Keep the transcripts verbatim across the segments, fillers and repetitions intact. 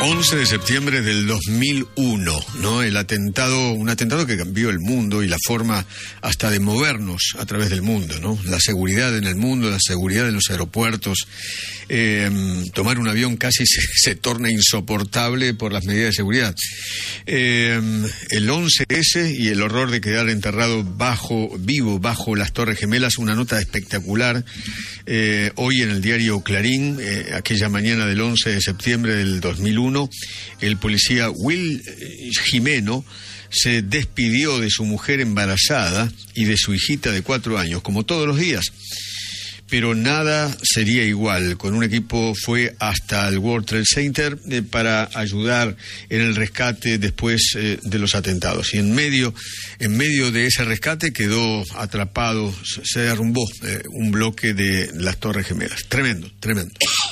once de septiembre del dos mil uno, ¿no? El atentado, un atentado que cambió el mundo y la forma hasta de movernos a través del mundo, ¿no? La seguridad en el mundo, la seguridad en los aeropuertos. Eh, tomar un avión casi se, se torna insoportable por las medidas de seguridad. Eh, el once ese y el horror de quedar enterrado bajo, vivo bajo las Torres Gemelas, una nota espectacular. Eh, hoy en el diario Clarín, eh, aquella mañana del once de septiembre del dos mil uno, el policía Will Jimeno se despidió de su mujer embarazada y de su hijita de cuatro años, como todos los días. Pero nada sería igual. Con un equipo fue hasta el World Trade Center eh, para ayudar en el rescate después eh, de los atentados. Y en medio, en medio de ese rescate quedó atrapado, se derrumbó eh, un bloque de las Torres Gemelas. Tremendo, tremendo.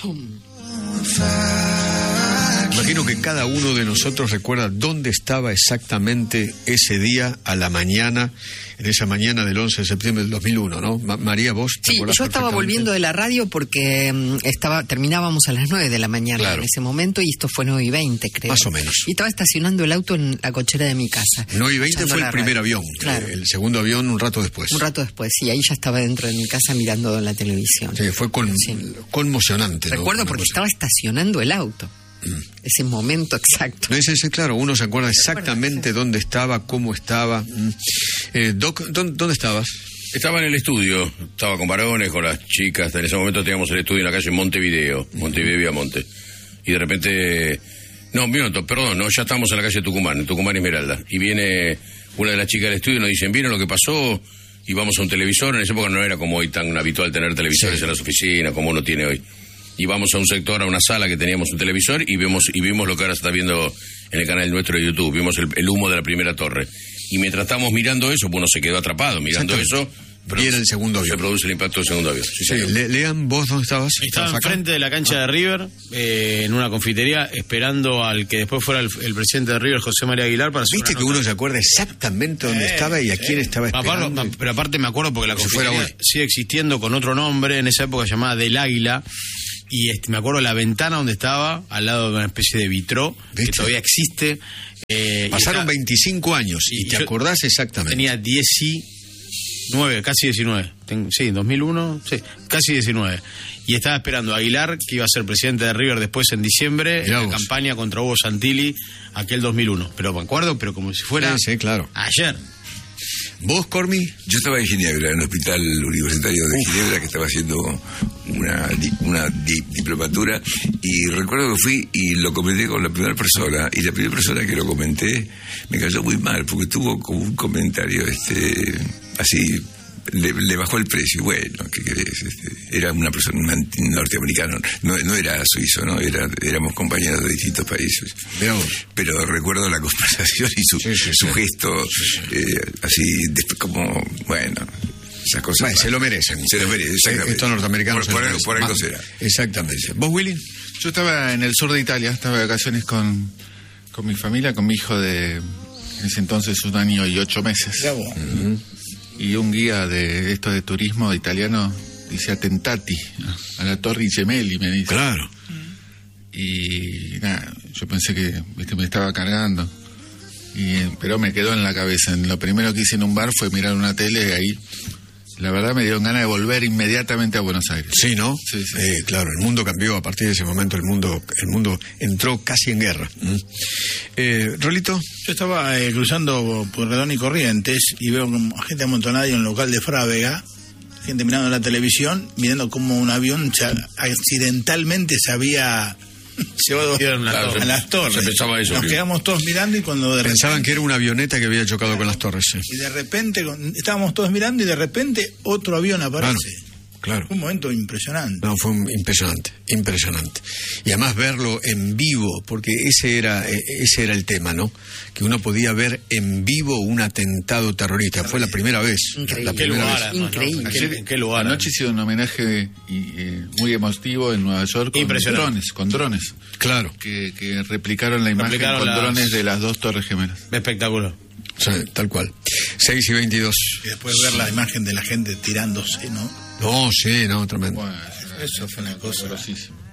Imagino que cada uno de nosotros recuerda dónde estaba exactamente ese día a la mañana, en esa mañana del once de septiembre del dos mil uno, ¿no? Ma- María, vos. Sí, yo estaba volviendo de la radio porque um, estaba terminábamos a las nueve de la mañana, claro, en ese momento, y esto fue nueve y veinte, creo. Más o menos. Y estaba estacionando el auto en la cochera de mi casa. nueve y veinte fue el primer avión, claro. El segundo avión un rato después. Un rato después, sí, ahí ya estaba dentro de mi casa mirando la televisión. Sí, fue con, sí. conmocionante. Recuerdo, ¿no? Porque estaba estacionando el auto. Mm. Ese momento exacto. No, ese, ese, claro, uno se acuerda exactamente sí. dónde estaba, cómo estaba. Mm. Eh, Doc, ¿dónde, ¿dónde estabas? Estaba en el estudio, estaba con varones, con las chicas. En ese momento teníamos el estudio en la calle Montevideo, Montevideo y Viamonte. Y de repente, no, un minuto, perdón, no, ya estamos en la calle Tucumán, en Tucumán Esmeralda. Y viene una de las chicas del estudio y nos dicen, ¿vieron lo que pasó? Y vamos a un televisor. En esa época no era como hoy tan habitual tener televisores sí. en las oficinas, como uno tiene hoy. Y vamos a un sector, a una sala que teníamos un televisor y vemos y vimos lo que ahora se está viendo en el canal nuestro de YouTube. Vimos el, el humo de la primera torre. Y mientras estábamos mirando eso, pues uno se quedó atrapado mirando eso. Y era el segundo avión. Se produce el impacto del segundo avión. Sí, sí, Le, Lean, ¿vos dónde estabas? Estaba enfrente de la cancha de River, eh, en una confitería, esperando al que después fuera el, el presidente de River, José María Aguilar, para hacer ¿Viste que uno se acuerda exactamente dónde eh, estaba y a eh, quién estaba esperando? Aparte, pero aparte me acuerdo porque la confitería sigue existiendo con otro nombre, en esa época llamada Del Águila. Y este, me acuerdo la ventana donde estaba, al lado de una especie de vitró, ¿viste? Que todavía existe. Eh, Pasaron está, veinticinco años y, y te acordás exactamente. Tenía diecinueve, casi diecinueve. Ten, sí, dos mil uno, sí, casi diecinueve. Y estaba esperando a Aguilar, que iba a ser presidente de River después en diciembre, en la campaña contra Hugo Santilli, aquel dos mil uno. Pero me acuerdo, pero como si fuera sí, sí, claro. ayer. ¿Vos, Cormi? Yo estaba en Ginebra, en el Hospital Universitario de Uf. Ginebra, que estaba haciendo una, una di, diplomatura, y recuerdo que fui y lo comenté con la primera persona, y la primera persona que lo comenté me cayó muy mal, porque tuvo como un comentario este así... Le, le bajó el precio. Bueno, ¿qué querés? Este, era una persona un norteamericano, no, no era suizo, no era, éramos compañeros de distintos países. Pero, pero recuerdo la conversación y su, sí, sí, su sí. gesto sí, sí. Eh, así de, como bueno, esas cosas. Bueno, se lo merecen. Se lo merecen, exactamente. Estos norteamericanos por, por, algo, por algo será. Exactamente. ¿Vos, Willy? Yo estaba en el sur de Italia, estaba de vacaciones con, con mi familia, con mi hijo de en ese entonces un año y ocho meses. Ya, bueno. uh-huh. Y un guía de esto de turismo italiano dice attentati a la Torre Gemelli, me dice. Claro. Y nada, yo pensé que viste, me estaba cargando. Y, pero me quedó en la cabeza. Lo primero que hice en un bar fue mirar una tele y ahí, la verdad, me dieron ganas de volver inmediatamente a Buenos Aires. Sí, ¿no? Sí, sí. Eh, claro, el mundo cambió a partir de ese momento. El mundo el mundo entró casi en guerra. ¿Mm? Eh, ¿Rolito? Yo estaba eh, cruzando por Redón y Corrientes y veo gente amontonada en un local de Frávega, gente mirando la televisión, mirando cómo un avión se, accidentalmente se había llevado claro, a las torres. Se pensaba eso. Nos quedamos todos mirando y cuando de pensaban repente, que era una avioneta que había chocado con las torres. Sí. Y de repente estábamos todos mirando y de repente otro avión aparece. Claro. Claro. Fue un momento impresionante. No, fue un impresionante, impresionante. Y además verlo en vivo, porque ese era ese era el tema, ¿no? Que uno podía ver en vivo un atentado terrorista. Fue la primera vez. Increíble. La primera ¿Qué lugar, vez. Increíble. Ayer, ¿En qué lugar? Anoche hizo un homenaje y, eh, muy emotivo en Nueva York con drones, con drones. Claro. Que, que replicaron la imagen replicaron con las... drones de las dos Torres Gemelas. Espectacular. O sea, tal cual. seis y veintidós. Y después ver la imagen de la gente tirándose, ¿no? No, sí, no, tremendo. Bueno, eso fue una cosa grosísima.